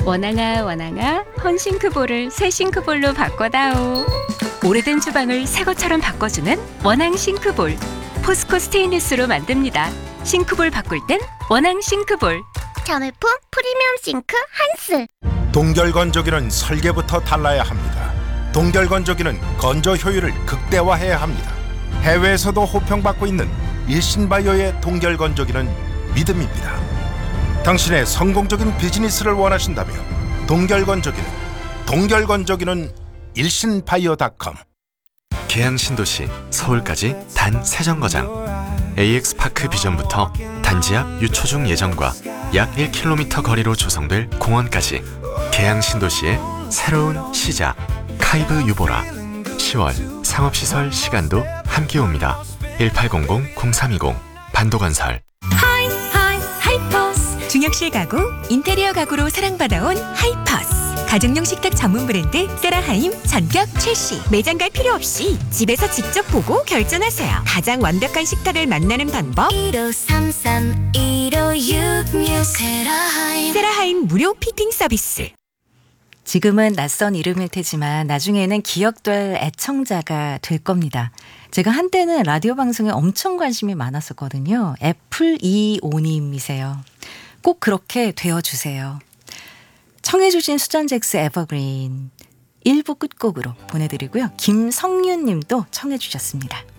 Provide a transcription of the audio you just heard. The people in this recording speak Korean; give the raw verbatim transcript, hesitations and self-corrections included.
원앙아 원앙아 헌싱크볼을 새 싱크볼로 바꿔다오. 오래된 주방을 새 것처럼 바꿔주는 원앙 싱크볼. 포스코 스테인리스로 만듭니다. 싱크볼 바꿀 땐 원앙 싱크볼. 자매품 프리미엄 싱크 한스. 동결건조기는 설계부터 달라야 합니다. 동결건조기는 건조 효율을 극대화해야 합니다. 해외에서도 호평받고 있는 일신바이오의 동결건조기는 믿음입니다. 당신의 성공적인 비즈니스를 원하신다면 동결건조기는 동결건조기는 일신바이오 닷컴. 계양 신도시 서울까지 단 세 정거장. 에이엑스파크 비전부터 단지 앞 유초중 예정과 약 일 킬로미터 거리로 조성될 공원까지 계양 신도시의 새로운 시작. 카이브 유보라. 시월 상업시설 시간도 함께 옵니다. 일팔공공 공삼이공 반도건설. 하이 하이 하이퍼스. 중역실 가구, 인테리어 가구로 사랑받아온 하이퍼스. 가정용 식탁 전문 브랜드 세라하임 전격 출시. 매장 갈 필요 없이 집에서 직접 보고 결정하세요. 가장 완벽한 식탁을 만나는 방법. 일오삼삼 일오육육 세라하임. 세라하임 무료 피팅 서비스. 지금은 낯선 이름일 테지만 나중에는 기억될 애청자가 될 겁니다. 제가 한때는 라디오 방송에 엄청 관심이 많았었거든요. 애플 이오님이세요. 꼭 그렇게 되어주세요. 청해 주신 수잔잭스 에버그린 일 부 끝곡으로 보내드리고요. 김성윤 님도 청해 주셨습니다.